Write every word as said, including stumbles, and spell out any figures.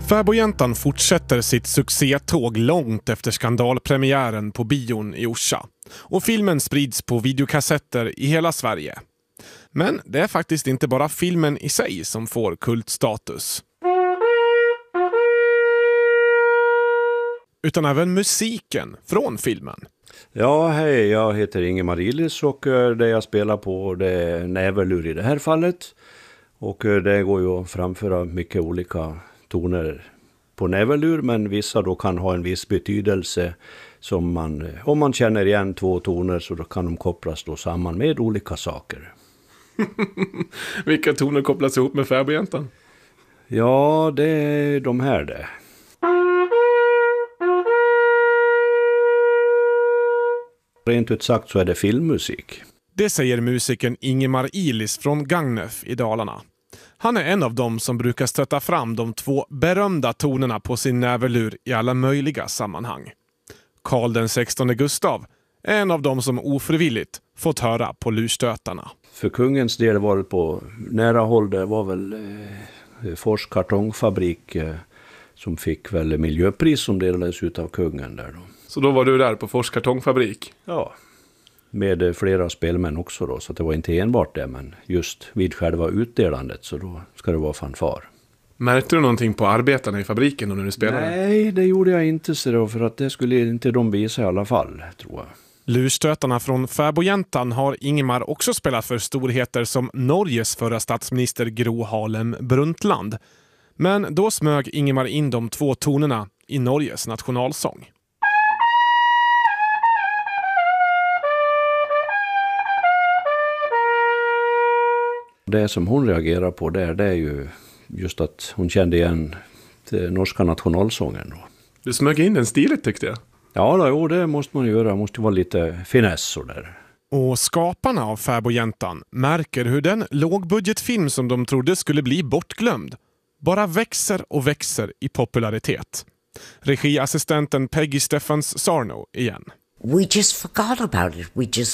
Fäbodjäntan fortsätter sitt succétåg långt efter skandalpremiären på bion i Orsa. Och filmen sprids på videokassetter i hela Sverige. Men det är faktiskt inte bara filmen i sig som får kultstatus. Utan även musiken från filmen. Ja, hej, jag heter Ingemar Ilis och det jag spelar på det är näverlur i det här fallet. Och det går ju att framföra mycket olika toner på näverlur, men vissa då kan ha en viss betydelse som man, om man känner igen två toner så då kan de kopplas då samman med olika saker. Vilka toner kopplas ihop med Fäbodjäntan? Ja, det är de här det. Rent ut sagt så är det filmmusik. Det säger musikern Ingemar Ilis från Gagnef i Dalarna. Han är en av dem som brukar stötta fram de två berömda tonerna på sin näverlur i alla möjliga sammanhang. Karl den sextonde Gustav är en av dem som ofrivilligt fått höra på lurstötarna. För kungens del var det på nära håll, det var väl eh, Fors kartongfabrik eh, som fick väl miljöpris som delades ut av kungen där då. Så då var du där på Fors kartongfabrik? Ja, med flera spelmän också då, så det var inte enbart det, men just vid själva utdelandet så då ska det vara fanfar. Märkte du någonting på arbetarna i fabriken när du spelade? Nej, det gjorde jag inte så då, för att det skulle inte de visa i alla fall, tror jag. Lurstötarna från Fäbodjäntan har Ingemar också spelat för storheter som Norges förra statsminister Gro Harlem Brundtland. Men då smög Ingemar in de två tonerna i Norges nationalsång. Det som hon reagerar på där, det är ju just att hon kände igen den norska nationalsången då. Du smög in den stilet tyckte jag. Ja, då, jo, det måste man göra. Det måste vara lite finess och där. Och skaparna av Fäbodjäntan märker hur den lågbudgetfilm som de trodde skulle bli bortglömd bara växer och växer i popularitet. Regiassistenten Peggy Steffans Sarno igen. We just forgot about it. We just